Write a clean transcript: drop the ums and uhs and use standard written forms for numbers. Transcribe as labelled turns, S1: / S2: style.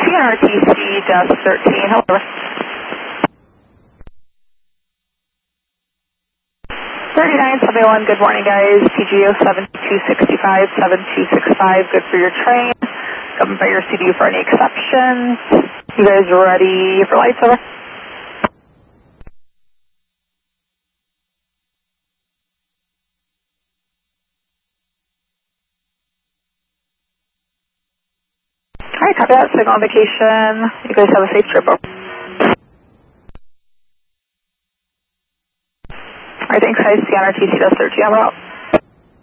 S1: CNRTC-13, however. 3971, good morning guys. TGO 7265, 7265, good for your train. Governed by your CDU for any exceptions. You guys ready for lights, over? Alright, copy that. Signal on vacation. You guys have a safe trip, over. Alright, thanks guys. CNRTC-13, I'm out.